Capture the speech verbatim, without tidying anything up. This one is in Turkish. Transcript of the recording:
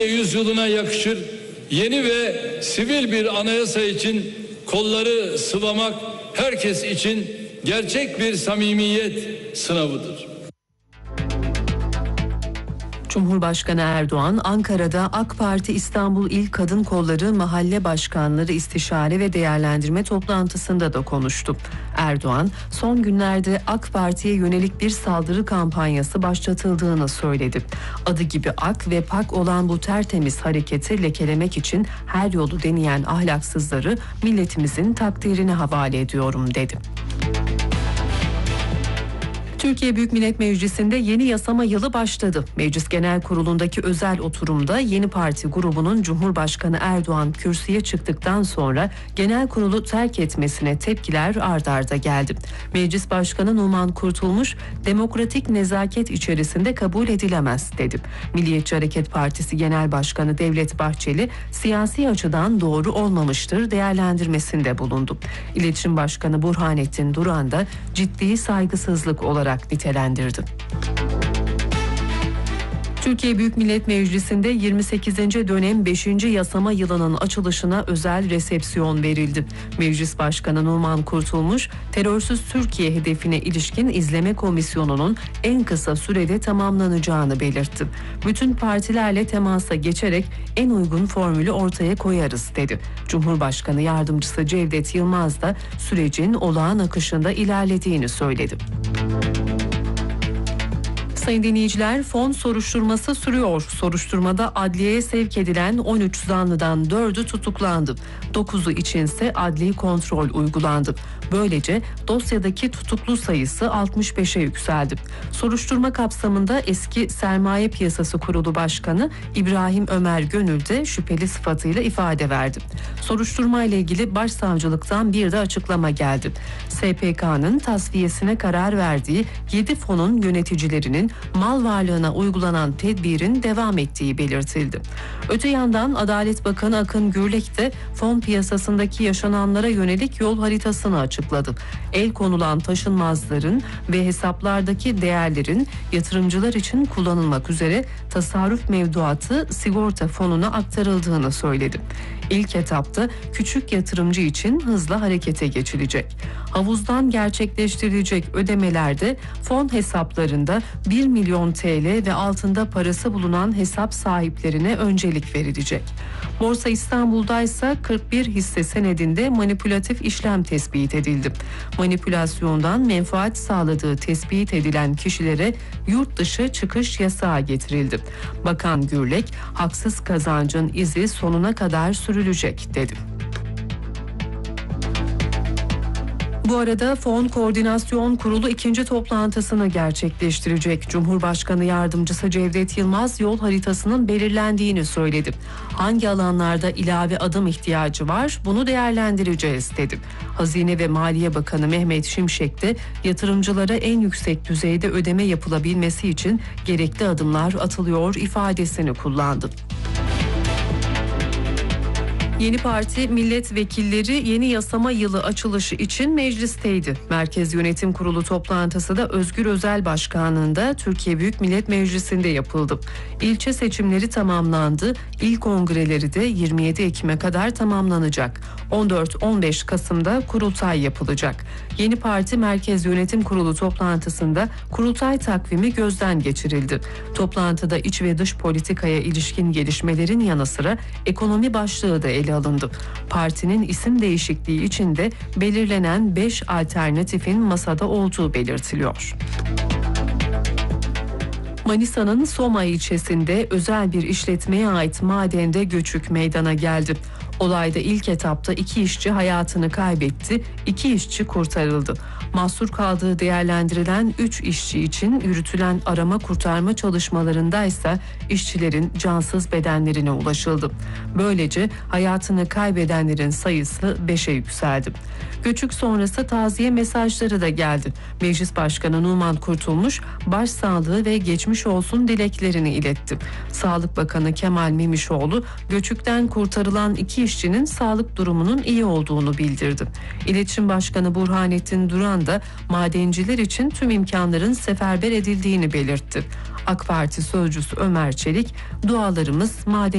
yüzyılına yakışır yeni ve sivil bir anayasa için kolları sıvamak herkes için gerçek bir samimiyet sınavıdır. Cumhurbaşkanı Erdoğan, Ankara'da AK Parti İstanbul İl Kadın Kolları Mahalle Başkanları İstişare ve Değerlendirme toplantısında da konuştu. Erdoğan, son günlerde AK Parti'ye yönelik bir saldırı kampanyası başlatıldığını söyledi. Adı gibi ak ve pak olan bu tertemiz hareketi lekelemek için her yolu deneyen ahlaksızları milletimizin takdirine havale ediyorum dedi. Türkiye Büyük Millet Meclisi'nde yeni yasama yılı başladı. Meclis Genel Kurulu'ndaki özel oturumda yeni parti grubunun Cumhurbaşkanı Erdoğan kürsüye çıktıktan sonra genel kurulu terk etmesine tepkiler ard arda geldi. Meclis Başkanı Numan Kurtulmuş, demokratik nezaket içerisinde kabul edilemez dedi. Milliyetçi Hareket Partisi Genel Başkanı Devlet Bahçeli, siyasi açıdan doğru olmamıştır değerlendirmesinde bulundu. İletişim Başkanı Burhanettin Duran da ciddi saygısızlık olarak nitelendirdi. Türkiye Büyük Millet Meclisi'nde yirmi sekizinci dönem beşinci yasama yılının açılışına özel resepsiyon verildi. Meclis Başkanı Numan Kurtulmuş, terörsüz Türkiye hedefine ilişkin izleme komisyonunun en kısa sürede tamamlanacağını belirtti. Bütün partilerle temasa geçerek en uygun formülü ortaya koyarız dedi. Cumhurbaşkanı Yardımcısı Cevdet Yılmaz da sürecin olağan akışında ilerlediğini söyledi. Sayın dinleyiciler, fon soruşturması sürüyor. Soruşturmada adliyeye sevk edilen on üç zanlıdan dördü tutuklandı. dokuzu içinse adli kontrol uygulandı. Böylece dosyadaki tutuklu sayısı altmış beşe yükseldi. Soruşturma kapsamında eski Sermaye Piyasası Kurulu Başkanı İbrahim Ömer Gönül de şüpheli sıfatıyla ifade verdi. Soruşturma ile ilgili Başsavcılıktan bir de açıklama geldi. S P K'nın tasfiyesine karar verdiği yedi fonun yöneticilerinin mal varlığına uygulanan tedbirin devam ettiği belirtildi. Öte yandan Adalet Bakanı Akın Gürlek de fon piyasasındaki yaşananlara yönelik yol haritasını açıkladı. El konulan taşınmazların ve hesaplardaki değerlerin yatırımcılar için kullanılmak üzere tasarruf mevduatı sigorta fonuna aktarıldığını söyledi. İlk etapta küçük yatırımcı için hızla harekete geçilecek. Havuzdan gerçekleştirilecek ödemelerde fon hesaplarında bir milyon T L ve altında parası bulunan hesap sahiplerine öncelik verilecek. Borsa İstanbul'da ise kırk bir hisse senedinde manipülatif işlem tespit edildi. Manipülasyondan menfaat sağladığı tespit edilen kişilere yurt dışı çıkış yasağı getirildi. Bakan Gürlek, haksız kazancın izi sonuna kadar sürülecek dedi. Bu arada Fon Koordinasyon Kurulu ikinci toplantısını gerçekleştirecek. Cumhurbaşkanı Yardımcısı Cevdet Yılmaz yol haritasının belirlendiğini söyledi. Hangi alanlarda ilave adım ihtiyacı var, bunu değerlendireceğiz dedi. Hazine ve Maliye Bakanı Mehmet Şimşek de yatırımcılara en yüksek düzeyde ödeme yapılabilmesi için gerekli adımlar atılıyor ifadesini kullandı. Yeni parti milletvekilleri yeni yasama yılı açılışı için meclisteydi. Merkez Yönetim Kurulu toplantısı da Özgür Özel Başkanlığında Türkiye Büyük Millet Meclisi'nde yapıldı. İlçe seçimleri tamamlandı. İl kongreleri de yirmi yedi Ekim'e kadar tamamlanacak. on dört on beş Kasım'da kurultay yapılacak. Yeni parti Merkez Yönetim Kurulu toplantısında kurultay takvimi gözden geçirildi. Toplantıda iç ve dış politikaya ilişkin gelişmelerin yanı sıra ekonomi başlığı da ele alındı. Partinin isim değişikliği için de belirlenen beş alternatifin masada olduğu belirtiliyor. Manisa'nın Soma ilçesinde özel bir işletmeye ait madende göçük meydana geldi. Olayda ilk etapta iki işçi hayatını kaybetti, iki işçi kurtarıldı. Mahsur kaldığı değerlendirilen üç işçi için yürütülen arama kurtarma çalışmalarında ise işçilerin cansız bedenlerine ulaşıldı. Böylece hayatını kaybedenlerin sayısı beşe yükseldi. Göçük sonrası taziye mesajları da geldi. Meclis Başkanı Numan Kurtulmuş, başsağlığı ve geçmiş olsun dileklerini iletti. Sağlık Bakanı Kemal Memişoğlu, göçükten kurtarılan iki işçinin sağlık durumunun iyi olduğunu bildirdi. İletişim Başkanı Burhanettin Duran da madenciler için tüm imkanların seferber edildiğini belirtti. AK Parti sözcüsü Ömer Çelik, dualarımız maden